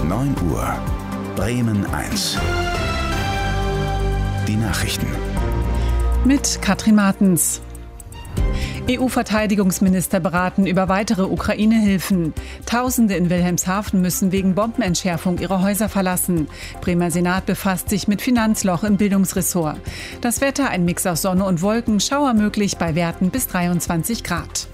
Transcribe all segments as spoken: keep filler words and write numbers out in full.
neun Uhr. Bremen eins. Die Nachrichten. Mit Katrin Martens. E U-Verteidigungsminister beraten über weitere Ukraine-Hilfen. Tausende in Wilhelmshaven müssen wegen Bombenentschärfung ihre Häuser verlassen. Bremer Senat befasst sich mit Finanzloch im Bildungsressort. Das Wetter ein Mix aus Sonne und Wolken, Schauer möglich bei Werten bis dreiundzwanzig Grad.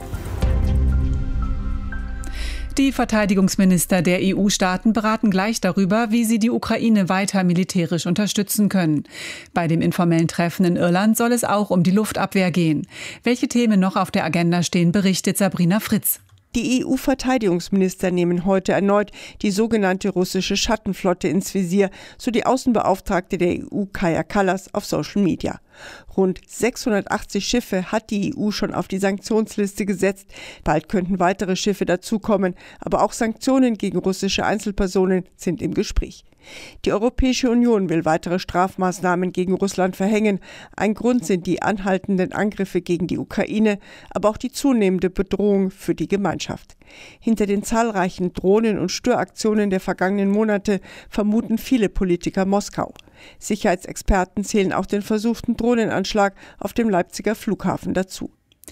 Die Verteidigungsminister der E U-Staaten beraten gleich darüber, wie sie die Ukraine weiter militärisch unterstützen können. Bei dem informellen Treffen in Irland soll es auch um die Luftabwehr gehen. Welche Themen noch auf der Agenda stehen, berichtet Sabrina Fritz. Die E U-Verteidigungsminister nehmen heute erneut die sogenannte russische Schattenflotte ins Visier, so die Außenbeauftragte der E U Kaja Kallas auf Social Media. Rund sechshundertachtzig Schiffe hat die E U schon auf die Sanktionsliste gesetzt. Bald könnten weitere Schiffe dazukommen, aber auch Sanktionen gegen russische Einzelpersonen sind im Gespräch. Die Europäische Union will weitere Strafmaßnahmen gegen Russland verhängen. Ein Grund sind die anhaltenden Angriffe gegen die Ukraine, aber auch die zunehmende Bedrohung für die Gemeinschaft. Hinter den zahlreichen Drohnen- und Störaktionen der vergangenen Monate vermuten viele Politiker Moskau. Sicherheitsexperten zählen auch den versuchten Drohnenanschlag auf dem Leipziger Flughafen dazu.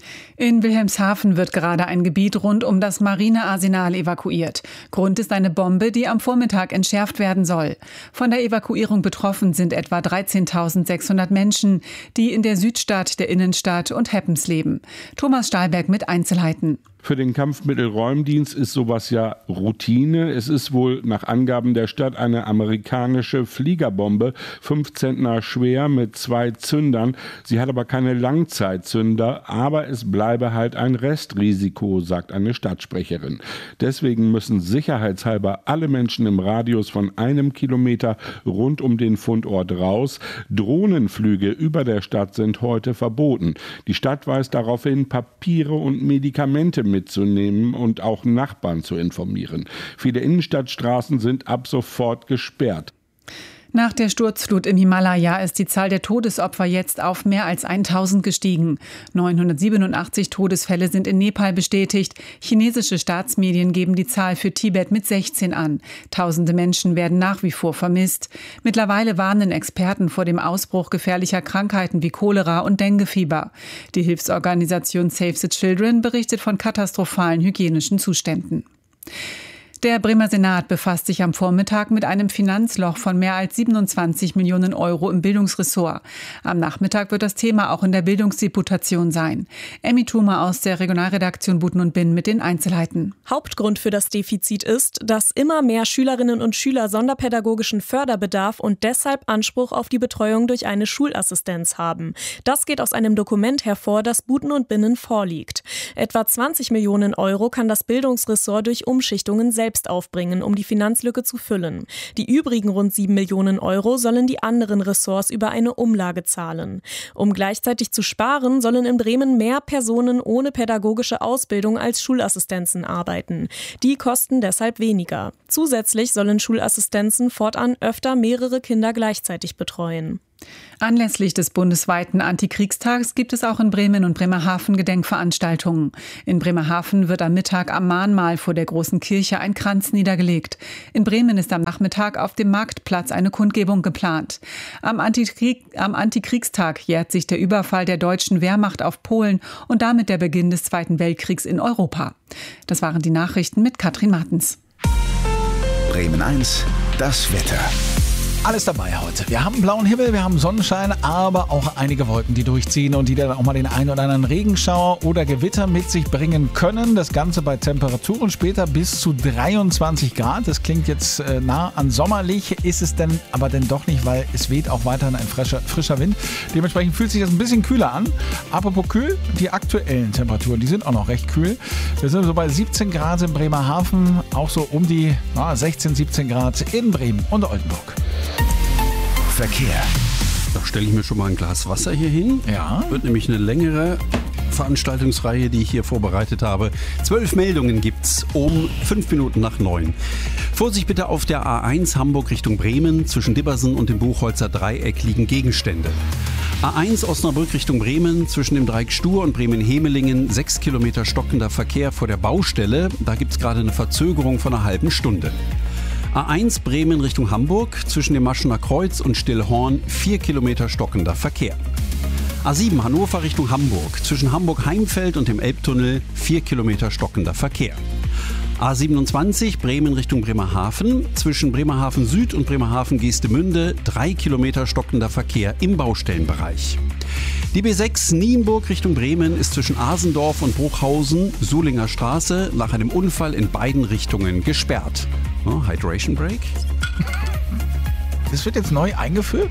In Wilhelmshaven wird gerade ein Gebiet rund um das Marinearsenal evakuiert. Grund ist eine Bombe, die am Vormittag entschärft werden soll. Von der Evakuierung betroffen sind etwa dreizehntausendsechshundert Menschen, die in der Südstadt, der Innenstadt und Heppens leben. Thomas Stahlberg mit Einzelheiten. Für den Kampfmittelräumdienst ist sowas ja Routine. Es ist wohl nach Angaben der Stadt eine amerikanische Fliegerbombe, fünf Zentner schwer mit zwei Zündern. Sie hat aber keine Langzeitzünder, aber es bleibe halt ein Restrisiko, sagt eine Stadtsprecherin. Deswegen müssen sicherheitshalber alle Menschen im Radius von einem Kilometer rund um den Fundort raus. Drohnenflüge über der Stadt sind heute verboten. Die Stadt weist darauf hin, Papiere und Medikamente mitzunehmen und auch Nachbarn zu informieren. Viele Innenstadtstraßen sind ab sofort gesperrt. Nach der Sturzflut im Himalaya ist die Zahl der Todesopfer jetzt auf mehr als tausend gestiegen. neunhundertsiebenundachtzig Todesfälle sind in Nepal bestätigt. Chinesische Staatsmedien geben die Zahl für Tibet mit sechzehn an. Tausende Menschen werden nach wie vor vermisst. Mittlerweile warnen Experten vor dem Ausbruch gefährlicher Krankheiten wie Cholera und Denguefieber. Die Hilfsorganisation Save the Children berichtet von katastrophalen hygienischen Zuständen. Der Bremer Senat befasst sich am Vormittag mit einem Finanzloch von mehr als siebenundzwanzig Millionen Euro im Bildungsressort. Am Nachmittag wird das Thema auch in der Bildungsdeputation sein. Emmy Thumer aus der Regionalredaktion Buten und Binn mit den Einzelheiten. Hauptgrund für das Defizit ist, dass immer mehr Schülerinnen und Schüler sonderpädagogischen Förderbedarf und deshalb Anspruch auf die Betreuung durch eine Schulassistenz haben. Das geht aus einem Dokument hervor, das Buten und Binnen vorliegt. Etwa zwanzig Millionen Euro kann das Bildungsressort durch Umschichtungen selbst aufbringen, um die Finanzlücke zu füllen. Die übrigen rund sieben Millionen Euro sollen die anderen Ressorts über eine Umlage zahlen. Um gleichzeitig zu sparen, sollen in Bremen mehr Personen ohne pädagogische Ausbildung als Schulassistenzen arbeiten. Die kosten deshalb weniger. Zusätzlich sollen Schulassistenzen fortan öfter mehrere Kinder gleichzeitig betreuen. Anlässlich des bundesweiten Antikriegstags gibt es auch in Bremen und Bremerhaven Gedenkveranstaltungen. In Bremerhaven wird am Mittag am Mahnmal vor der großen Kirche ein Kranz niedergelegt. In Bremen ist am Nachmittag auf dem Marktplatz eine Kundgebung geplant. Am, Antikrieg, am Antikriegstag jährt sich der Überfall der deutschen Wehrmacht auf Polen und damit der Beginn des Zweiten Weltkriegs in Europa. Das waren die Nachrichten mit Katrin Martens. Bremen eins, das Wetter. Alles dabei heute. Wir haben blauen Himmel, wir haben Sonnenschein, aber auch einige Wolken, die durchziehen und die dann auch mal den einen oder anderen Regenschauer oder Gewitter mit sich bringen können. Das Ganze bei Temperaturen später bis zu dreiundzwanzig Grad. Das klingt jetzt äh, nah an sommerlich, ist es denn aber denn doch nicht, weil es weht auch weiterhin ein frischer, frischer Wind. Dementsprechend fühlt sich das ein bisschen kühler an. Apropos kühl, die aktuellen Temperaturen, die sind auch noch recht kühl. Wir sind so bei siebzehn Grad in Bremerhaven, auch so um die na, sechzehn, siebzehn Grad in Bremen und Oldenburg. Verkehr. Da stelle ich mir schon mal ein Glas Wasser hier hin. Ja. Wird nämlich eine längere Veranstaltungsreihe, die ich hier vorbereitet habe. Zwölf Meldungen gibt's um fünf Minuten nach neun. Vorsicht bitte auf der A eins Hamburg Richtung Bremen. Zwischen Dibbersen und dem Buchholzer Dreieck liegen Gegenstände. A eins Osnabrück Richtung Bremen. Zwischen dem Dreieck Stur und Bremen-Hemelingen sechs Kilometer stockender Verkehr vor der Baustelle. Da gibt's gerade eine Verzögerung von einer halben Stunde. A eins Bremen Richtung Hamburg, zwischen dem Maschener Kreuz und Stillhorn vier Kilometer stockender Verkehr. A sieben Hannover Richtung Hamburg, zwischen Hamburg-Heimfeld und dem Elbtunnel vier Kilometer stockender Verkehr. A siebenundzwanzig Bremen Richtung Bremerhaven, zwischen Bremerhaven Süd und Bremerhaven Geestemünde drei Kilometer stockender Verkehr im Baustellenbereich. Die B sechs Nienburg Richtung Bremen ist zwischen Asendorf und Bruchhausen, Suhlinger Straße, nach einem Unfall in beiden Richtungen gesperrt. Oh, Hydration Break? Das wird jetzt neu eingeführt?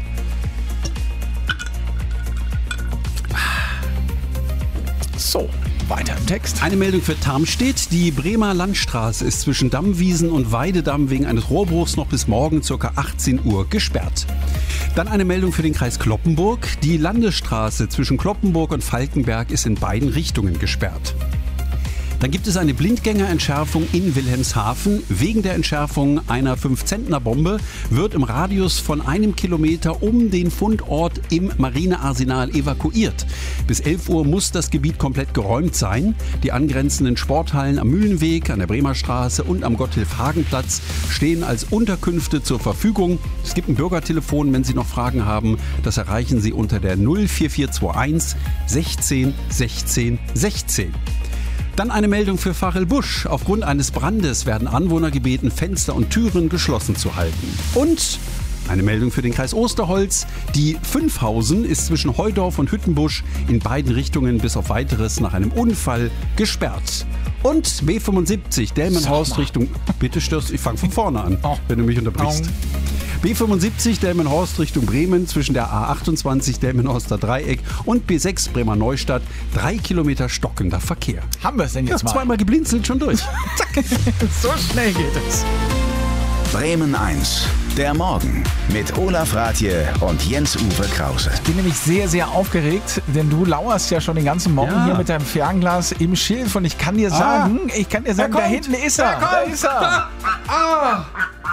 So, weiter im Text. Eine Meldung für Tarmstedt. Die Bremer Landstraße ist zwischen Dammwiesen und Weidedamm wegen eines Rohrbruchs noch bis morgen ca. achtzehn Uhr gesperrt. Dann eine Meldung für den Kreis Cloppenburg. Die Landesstraße zwischen Cloppenburg und Falkenberg ist in beiden Richtungen gesperrt. Dann gibt es eine Blindgängerentschärfung in Wilhelmshaven. Wegen der Entschärfung einer fünf-Zentner-Bombe wird im Radius von einem Kilometer um den Fundort im Marinearsenal evakuiert. Bis elf Uhr muss das Gebiet komplett geräumt sein. Die angrenzenden Sporthallen am Mühlenweg, an der Bremer Straße und am Gotthilf-Hagen-Platz stehen als Unterkünfte zur Verfügung. Es gibt ein Bürgertelefon, wenn Sie noch Fragen haben. Das erreichen Sie unter der null vier vier zwei eins sechzehn sechzehn sechzehn. Dann eine Meldung für Fachelbusch. Aufgrund eines Brandes werden Anwohner gebeten, Fenster und Türen geschlossen zu halten. Und eine Meldung für den Kreis Osterholz. Die Fünfhausen ist zwischen Heudorf und Hüttenbusch in beiden Richtungen bis auf Weiteres nach einem Unfall gesperrt. Und B fünfundsiebzig Delmenhorst Richtung... Bitte störst, ich fange von vorne an, wenn du mich unterbrichst. B fünfundsiebzig Delmenhorst Richtung Bremen zwischen der A achtundzwanzig Delmenhorster Dreieck und B sechs Bremer Neustadt. Drei Kilometer stockender Verkehr. Haben wir es denn jetzt ja, mal? Zweimal geblinzelt, schon durch. Zack. So schnell geht es. Bremen eins, der Morgen mit Olaf Ratje und Jens-Uwe Krause. Ich bin nämlich sehr, sehr aufgeregt, denn du lauerst ja schon den ganzen Morgen Ja. hier mit deinem Fernglas im Schilf und ich kann dir sagen, ich kann dir sagen, da kommt. hinten ist er. Da ist er. Ah.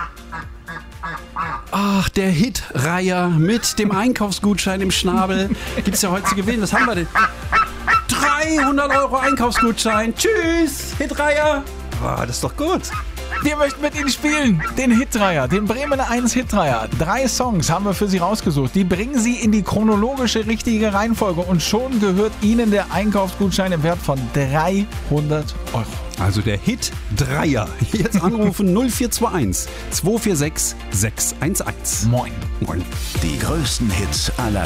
Ach, der Hitreiher mit dem Einkaufsgutschein im Schnabel. Gibt's ja heute zu gewinnen. Was haben wir denn? dreihundert Euro Einkaufsgutschein. Tschüss, Hitreiher. Ah, das ist doch gut. Wir möchten mit Ihnen spielen. Den Hitdreier, den Bremen eins Hitdreier. Drei Songs haben wir für Sie rausgesucht. Die bringen Sie in die chronologische richtige Reihenfolge und schon gehört Ihnen der Einkaufsgutschein im Wert von dreihundert Euro. Also der Hit-Dreier. Jetzt anrufen null vier zwei eins zwei vier sechs sechs eins eins. Moin. Moin. Die größten Hits aller